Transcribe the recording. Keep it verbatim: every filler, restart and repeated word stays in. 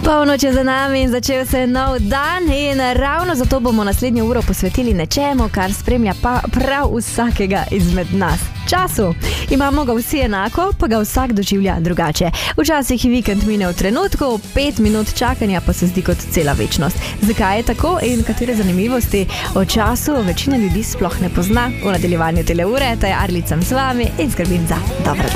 Polnoč je za nami in začel se je nov dan in ravno zato bomo naslednjo uro posvetili nečemu, kar spremlja pa prav vsakega izmed nas. Času. Imamo ga vsi enako, pa ga vsak doživlja drugače. Včasih vikend mine v trenutku, pet minut čakanja pa se zdi kot cela večnost. Zakaj je tako in katere zanimivosti o času večina ljudi sploh ne pozna? V nadaljevanju tele ure, ta je Arlica z vami in skrbim za dobro.